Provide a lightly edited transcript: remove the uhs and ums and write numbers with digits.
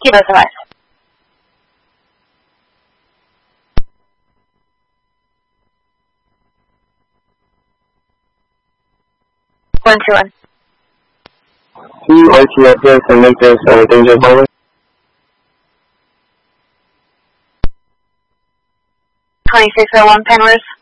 Keep us alive. 121. CYTFS and make this danger hallway. 2601 Penrose.